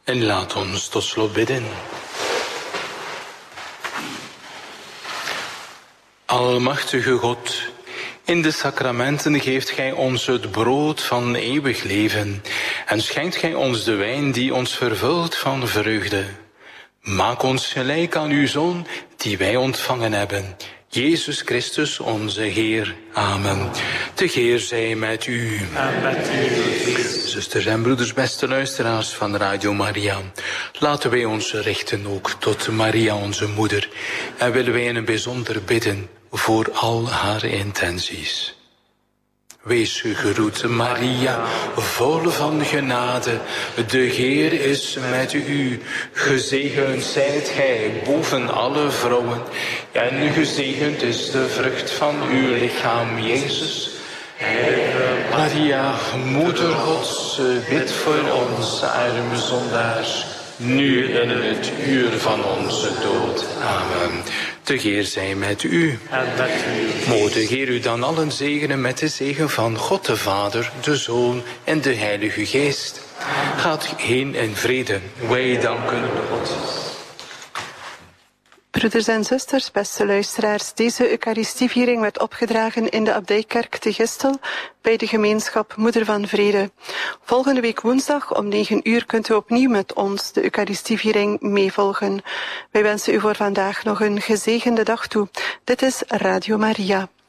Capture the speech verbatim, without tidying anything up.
En laat ons tot slot bidden. Almachtige God, in de sacramenten geeft gij ons het brood van eeuwig leven en schenkt gij ons de wijn die ons vervult van vreugde. Maak ons gelijk aan uw Zoon, die wij ontvangen hebben, Jezus Christus onze Heer. Amen. De Heer zij met u. En met u. Zusters en broeders, beste luisteraars van Radio Maria, laten wij ons richten ook tot Maria, onze moeder, en willen wij in een bijzonder bidden voor al haar intenties. Wees gegroet, Maria, vol van genade. De Heer is met u. Gezegend zijt gij boven alle vrouwen. En gezegend is de vrucht van uw lichaam, Jezus. Heilige Maria, Moeder Gods, bid voor ons arme zondaars, nu en in het uur van onze dood. Amen. De Heer zij met u. En met u. Moge de Heer u dan allen zegenen met de zegen van God de Vader, de Zoon en de Heilige Geest. Gaat heen in vrede. Wij danken God. Broeders en zusters, beste luisteraars, deze Eucharistieviering werd opgedragen in de Abdijkerk te Gistel bij de gemeenschap Moeder van Vrede. Volgende week woensdag om negen uur kunt u opnieuw met ons de Eucharistieviering meevolgen. Wij wensen u voor vandaag nog een gezegende dag toe. Dit is Radio Maria.